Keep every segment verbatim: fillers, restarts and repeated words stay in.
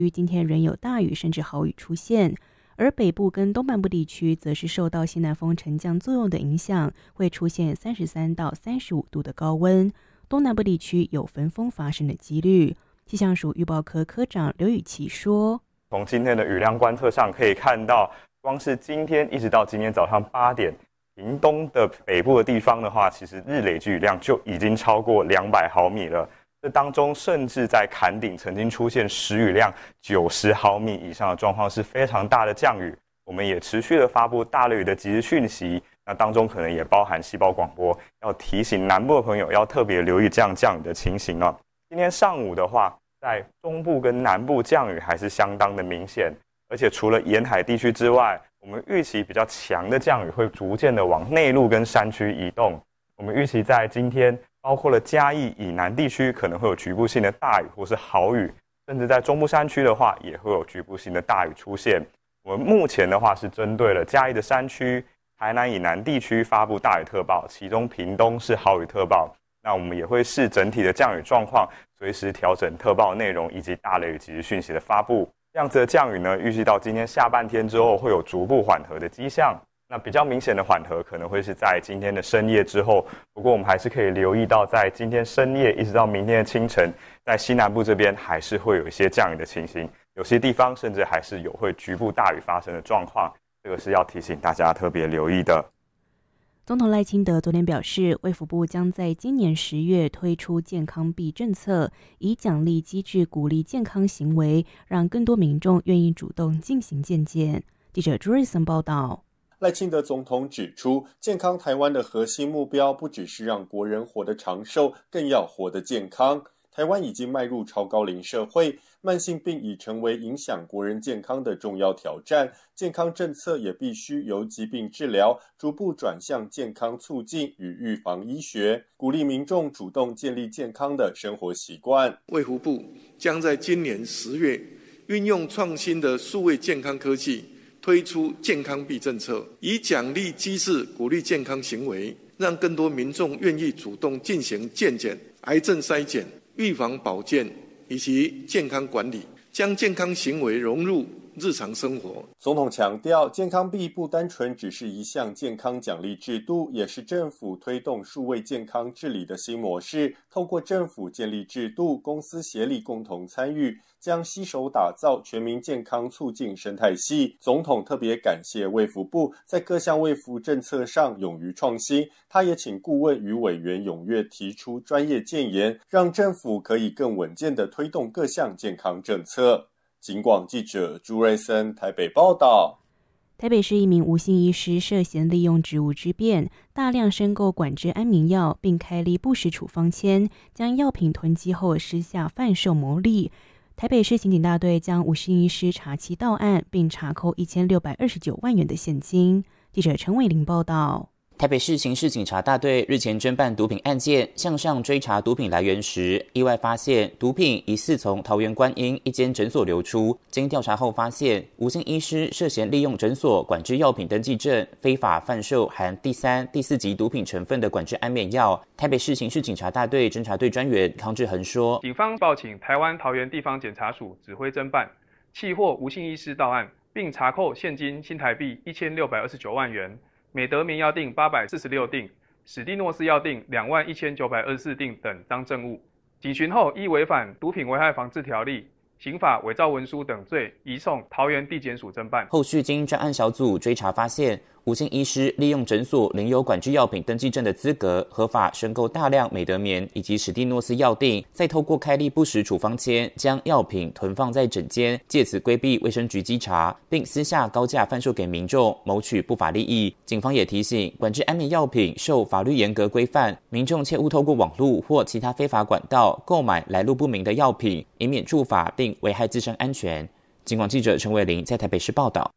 今天仍有大雨甚至豪雨出现，而北部跟东半部地区则是受到西南风沉降作用的影响，会出现三十三到三十五度的高温，东南部地区有焚风发生的几率。气象署预报科科长刘雨琦说， 从今天的雨量观测上可以看到，光是今天一直到今天早上八点，屏东的北部的地方的话，其实日累积雨量就已经超过两百毫米了。这当中甚至在崁顶曾经出现时雨量九十毫米以上的状况，是非常大的降雨。我们也持续的发布大雷雨的即时讯息，那当中可能也包含细胞广播，要提醒南部的朋友要特别留意这样降雨的情形哦。今天上午的话，在中部跟南部降雨还是相当的明显，而且除了沿海地区之外，我们预期比较强的降雨会逐渐的往内陆跟山区移动。我们预期在今天，包括了嘉义以南地区可能会有局部性的大雨或是豪雨，甚至在中部山区的话也会有局部性的大雨出现。我们目前的话是针对了嘉义的山区、台南以南地区发布大雨特报，其中屏东是豪雨特报。那我们也会视整体的降雨状况，随时调整特报内容以及大雷雨即时讯息的发布。这样子的降雨呢，预计到今天下半天之后会有逐步缓和的迹象。那比较明显的缓和可能会是在今天的深夜之后，不过我们还是可以留意到，在今天深夜一直到明天的清晨，在西南部这边还是会有一些降雨的情形，有些地方甚至还是有会局部大雨发生的状况，这个是要提醒大家特别留意的。 总统赖清德昨天表示，卫福部将在今年十月推出健康币政策，以奖励机制鼓励健康行为，让更多民众愿意主动进行健检。记者朱瑞森报道。 赖清德总统指出，健康台湾的核心目标不只是让国人活得长寿，更要活得健康。台湾已经迈入超高龄社会，慢性病已成为影响国人健康的重要挑战，健康政策也必须由疾病治疗逐步转向健康促进与预防医学，鼓励民众主动建立健康的生活习惯。 卫福部将在今年十月运用创新的数位健康科技，推出健康币政策，以奖励机制鼓励健康行为，让更多民众愿意主动进行健检、癌症筛检、预防保健以及健康管理，将健康行为融入日常生活。 总统强调，健康币不单纯只是一项健康奖励制度，也是政府推动数位健康治理的新模式。透过政府建立制度，公司协力共同参与，将携手打造全民健康促进生态系。总统特别感谢卫福部在各项卫福政策上勇于创新，他也请顾问与委员踊跃提出专业建言，让政府可以更稳健地推动各项健康政策。警广记者朱瑞森台北报道。 台北市一名吴姓医师涉嫌利用职务之便，大量申购管制安眠药，并开立不实处方签，将药品囤积后私下贩售牟利。台北市刑警大队将吴姓医师查缉到案，并查扣一千六百二十九万元的现金。记者陈伟玲报道。 台北市刑事警察大队日前侦办毒品案件，向上追查毒品来源时，意外发现毒品疑似从桃园观音一间诊所流出。经调查后发现，吴姓医师涉嫌利用诊所管制药品登记证，非法贩售含第三、第四级毒品成分的管制安眠药。台北市刑事警察大队侦查队专员康志恒说， 警方报请台湾桃园地方检察署指挥侦办，契获吴姓医师到案，并查扣现金新台币一千六百二十九万元。美德明药定八百四十六锭，史蒂诺斯药定两万一千九百二十四锭等当证物。警询后，依违反毒品危害防治条例、刑法伪造文书等罪，移送桃园地检署侦办。 后续经专案小组追查发现，吴姓医师利用诊所领有管制药品登记证的资格，合法申购大量美德棉以及史蒂诺斯药定，再透过开立不实处方签，将药品囤放在诊间，借此规避卫生局稽查，并私下高价贩售给民众，谋取不法利益。警方也提醒，管制安眠药品受法律严格规范，民众切勿透过网络或其他非法管道购买来路不明的药品，以免触法并危害自身安全。警广记者陈伟玲在台北市报道。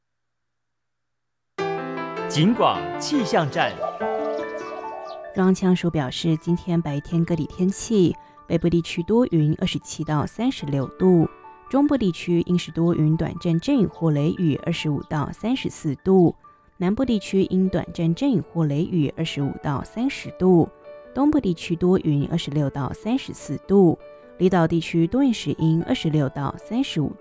警广气象站。 中央气象署表示，今天白天各地天气，北部地区多云，二十七到三十六度；中部地区阴时多云，短暂阵雨或雷雨，二十五到三十四度；南部地区阴短暂阵雨或雷雨，二十五到三十度；东部地区多云，二十六到三十四度；离岛地区多云时阴，二十六到三十五